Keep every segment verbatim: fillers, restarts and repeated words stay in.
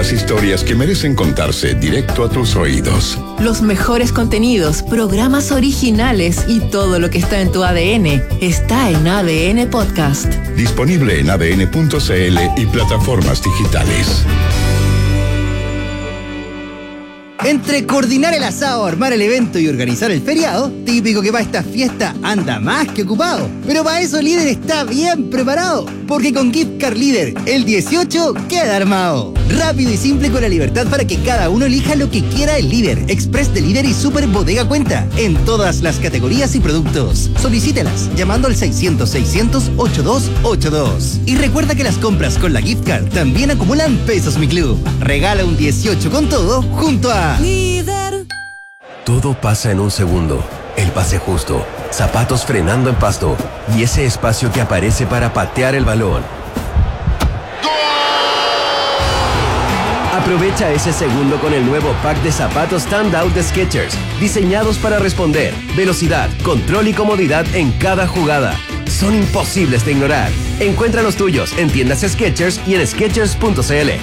Las historias que merecen contarse directo a tus oídos. Los mejores contenidos, programas originales y todo lo que está en tu A D N está en A D N Podcast. Disponible en a d n punto c l y plataformas digitales. Entre coordinar el asado, armar el evento y organizar el feriado, típico que para esta fiesta anda más que ocupado. Pero para eso Líder está bien preparado, porque con Gift Card Líder, el dieciocho queda armado. Rápido y simple con la libertad para que cada uno elija lo que quiera el Líder, Express de Líder y Super Bodega Cuenta, en todas las categorías y productos. Solicítelas llamando al seiscientos, seiscientos, ochenta y dos ochenta y dos. Y recuerda que las compras con la Gift Card también acumulan pesos Mi Club. Regala un dieciocho con todo junto a Líder. Todo pasa en un segundo. El pase justo, zapatos frenando en pasto y ese espacio que aparece para patear el balón. Aprovecha ese segundo con el nuevo pack de zapatos Standout de Skechers, diseñados para responder, velocidad, control y comodidad en cada jugada. Son imposibles de ignorar. Encuentra los tuyos en tiendas Skechers y en skechers punto c l.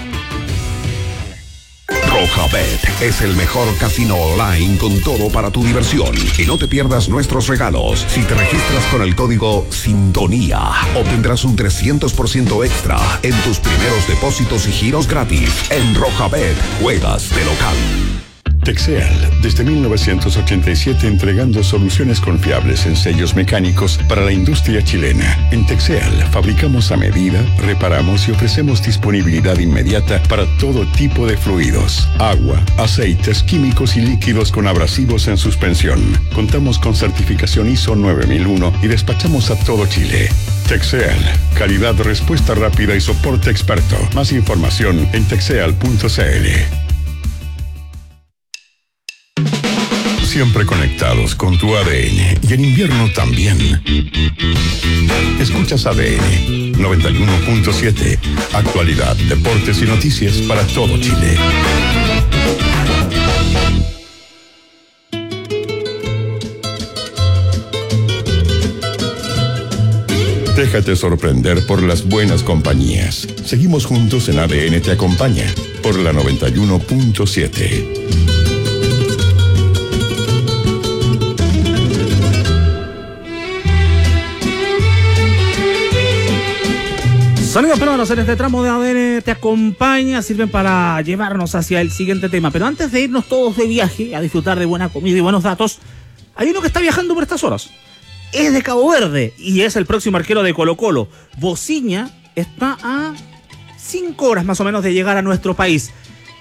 Rojabet es el mejor casino online con todo para tu diversión. Y no te pierdas nuestros regalos. Si te registras con el código Sintonía, obtendrás un trescientos por ciento extra en tus primeros depósitos y giros gratis. En Rojabet, juegas de local. Texeal, desde mil novecientos ochenta y siete entregando soluciones confiables en sellos mecánicos para la industria chilena. En Texeal fabricamos a medida, reparamos y ofrecemos disponibilidad inmediata para todo tipo de fluidos, agua, aceites, químicos y líquidos con abrasivos en suspensión. Contamos con certificación I S O nueve mil uno y despachamos a todo Chile. Texeal, calidad, respuesta rápida y soporte experto. Más información en texeal punto c l. Siempre conectados con tu A D N y en invierno también. Escuchas A D N noventa y uno punto siete. Actualidad, deportes y noticias para todo Chile. Déjate sorprender por las buenas compañías. Seguimos juntos en A D N Te Acompaña por la noventa y uno punto siete. Sonidos peruanos en este tramo de A D N Te Acompaña sirven para llevarnos hacia el siguiente tema. Pero antes de irnos todos de viaje a disfrutar de buena comida y buenos datos, hay uno que está viajando por estas horas. Es de Cabo Verde y es el próximo arquero de Colo-Colo. Bociña está a cinco horas más o menos de llegar a nuestro país.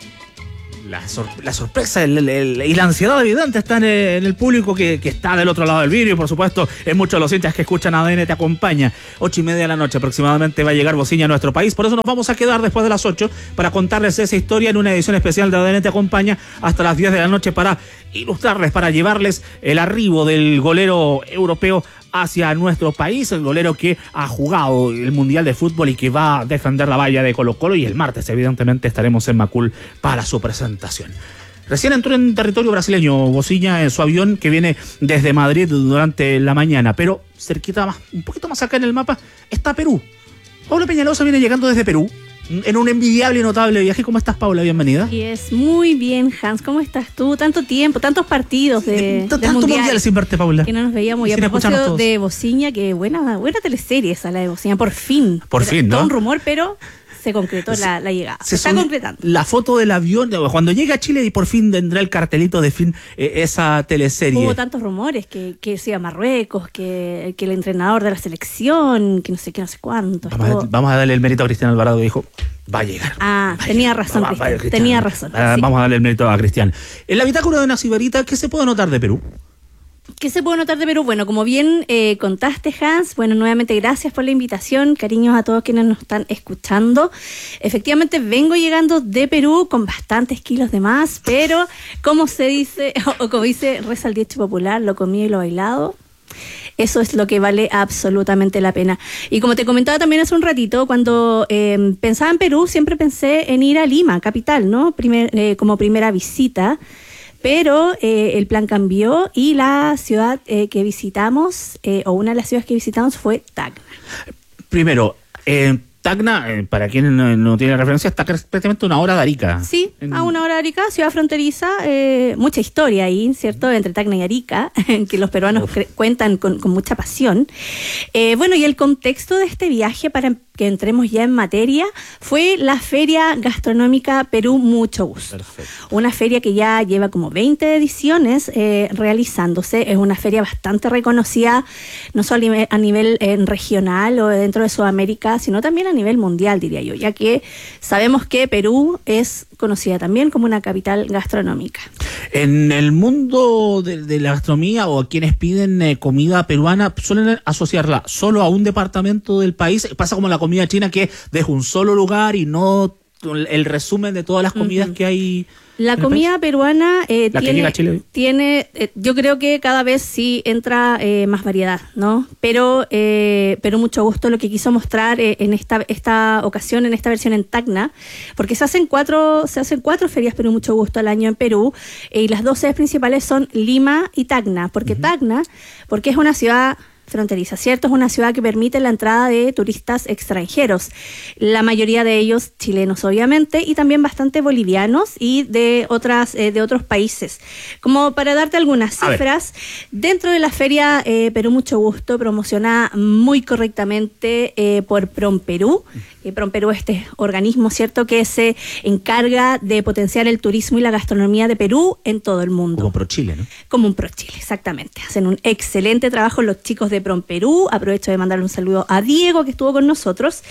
La, sor- la sorpresa el, el, el, y la ansiedad evidente está en el, en el público que, que está del otro lado del vidrio y por supuesto en muchos de los hinchas que escuchan A D N Te Acompaña. Ocho y media de la noche aproximadamente va a llegar Bociña a nuestro país, por eso nos vamos a quedar después de las ocho para contarles esa historia en una edición especial de A D N Te Acompaña hasta las diez de la noche para ilustrarles, para llevarles el arribo del golero europeo hacia nuestro país, el golero que ha jugado el Mundial de Fútbol y que va a defender la valla de Colo-Colo, y el martes evidentemente estaremos en Macul para su presentación. Recién entró en territorio brasileño Bociña en su avión que viene desde Madrid durante la mañana, pero cerquita más, un poquito más acá en el mapa, está Perú. Paula Peñalosa viene llegando desde Perú en un envidiable y notable viaje. ¿Cómo estás, Paula? Bienvenida. Y es muy bien, Hans. ¿Cómo estás tú? Tanto tiempo, tantos partidos de, Tanto mundial, mundial sin verte, Paula. Que no nos veíamos. Y a propósito de Bociña, que buena, buena teleserie esa, la de Bociña. Por fin. Por fin, ¿no? Todo un rumor, pero se concretó la, la llegada. Se, se está concretando. La foto del avión, cuando llegue a Chile y por fin tendrá el cartelito de fin eh, esa teleserie. Hubo tantos rumores que, que se iba a Marruecos, que, que el entrenador de la selección, que no sé qué, no sé cuánto. Vamos, a, vamos a darle el mérito a Cristian Alvarado, que dijo, va a llegar. Ah, va tenía llegar, razón, va, va, Cristian, Cristian. tenía razón. Ah, sí. Vamos a darle el mérito a Cristian. En la bitácora de una ciberita, ¿qué se puede notar de Perú? ¿Qué se puede notar de Perú? Bueno, como bien eh, contaste, Hans, bueno, nuevamente gracias por la invitación, cariños a todos quienes nos están escuchando. Efectivamente, vengo llegando de Perú con bastantes kilos de más, pero como se dice, o como dice, reza el dicho popular, lo comido y lo bailado. Eso es lo que vale absolutamente la pena. Y como te comentaba también hace un ratito, cuando eh, pensaba en Perú, siempre pensé en ir a Lima, capital, ¿no? Primer, eh, como primera visita. Pero eh, el plan cambió y la ciudad eh, que visitamos, eh, o una de las ciudades que visitamos fue Tacna. Primero, eh, Tacna, eh, para quienes no, no tienen referencia, está prácticamente una hora de Arica. Sí, en... a una hora de Arica, ciudad fronteriza, eh, mucha historia ahí, ¿cierto? Entre Tacna y Arica, que los peruanos cre- cuentan con, con mucha pasión. Eh, bueno, y el contexto de este viaje, para que entremos ya en materia, fue la Feria Gastronómica Perú Mucho Gusto. Perfecto. Una feria que ya lleva como veinte ediciones eh, realizándose. Es una feria bastante reconocida, no solo a nivel, a nivel eh, regional o dentro de Sudamérica, sino también a nivel mundial, diría yo, ya que sabemos que Perú es conocida también como una capital gastronómica. En el mundo de, de la gastronomía, o quienes piden eh, comida peruana, suelen asociarla solo a un departamento del país. Pasa como la comida china, que deja un solo lugar y no el resumen de todas las comidas uh-huh. que hay. La comida peruana eh, la tiene, Chile. tiene eh, yo creo que cada vez sí entra eh, más variedad, ¿no? Pero eh, pero mucho gusto lo que quiso mostrar eh, en esta esta ocasión, en esta versión en Tacna, porque se hacen cuatro se hacen cuatro ferias Perú Mucho Gusto al año en Perú, eh, y las dos sedes principales son Lima y Tacna. Porque uh-huh. Tacna, porque es una ciudad fronteriza, ¿cierto? Es una ciudad que permite la entrada de turistas extranjeros, la mayoría de ellos chilenos, obviamente, y también bastante bolivianos y de otras eh, de otros países. Como para darte algunas cifras, dentro de la feria eh, Perú Mucho Gusto, promocionada muy correctamente eh, por PromPerú, eh, PromPerú, este organismo, ¿cierto?, que se encarga de potenciar el turismo y la gastronomía de Perú en todo el mundo. Como ProChile, ¿no? Como un ProChile, exactamente. Hacen un excelente trabajo los chicos de PromPerú. Aprovecho de mandarle un saludo a Diego, que estuvo con nosotros.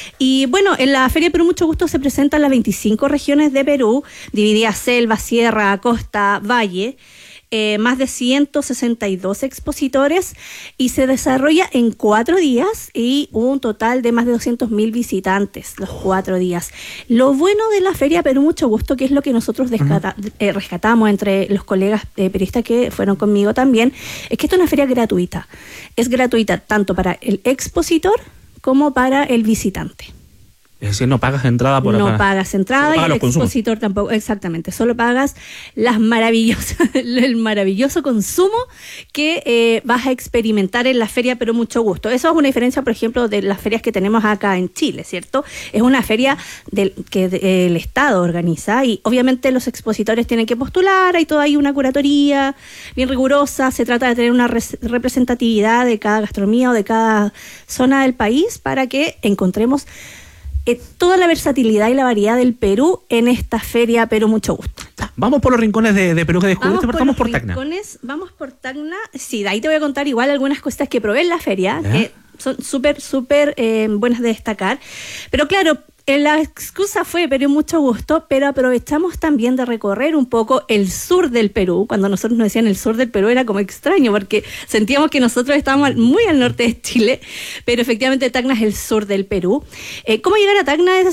Y bueno, en la Feria Perú Mucho Gusto se presentan las veinticinco regiones de Perú, divididas selva, sierra, costa, valle, eh, más de ciento sesenta y dos expositores, y se desarrolla en cuatro días y un total de más de doscientos mil visitantes los cuatro días. Lo bueno de la Feria Perú Mucho Gusto, que es lo que nosotros descata, uh-huh. eh, rescatamos entre los colegas eh, periodistas que fueron conmigo también, es que esta es una feria gratuita. Es gratuita tanto para el expositor como para el visitante. Es decir, no pagas entrada por No acá. pagas entrada y el expositor tampoco, exactamente, solo pagas las maravillosas, el maravilloso consumo que eh, vas a experimentar en la feria Perú Mucho Gusto. Eso es una diferencia, por ejemplo, de las ferias que tenemos acá en Chile, ¿cierto? Es una feria del, que de, el Estado organiza, y obviamente los expositores tienen que postular, hay toda ahí una curatoría bien rigurosa, se trata de tener una res, representatividad de cada gastronomía o de cada zona del país para que encontremos Eh, toda la versatilidad y la variedad del Perú en esta feria Perú Mucho Gusto. Vamos por los rincones de, de Perú que descubriste, pero vamos por, por Tacna. Rincones, vamos por Tacna. Sí, de ahí te voy a contar igual algunas cosas que probé en la feria, ¿eh? Que son súper, súper eh, buenas de destacar. Pero claro, la excusa fue Perú Mucho Gusto, pero aprovechamos también de recorrer un poco el sur del Perú. Cuando nosotros nos decían el sur del Perú era como extraño, porque sentíamos que nosotros estábamos muy al norte de Chile, pero efectivamente Tacna es el sur del Perú. Eh, ¿Cómo llegar a Tacna? Es